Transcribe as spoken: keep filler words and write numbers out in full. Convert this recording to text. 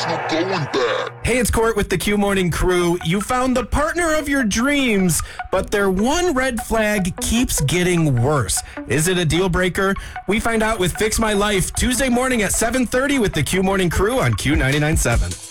no going back. Hey, it's Court with the Q Morning Crew. You found the partner of your dreams, but their one red flag keeps getting worse. Is it a deal breaker? We find out with Fix My Life Tuesday morning at seven thirty with the Q Morning Crew on Q ninety-nine point seven.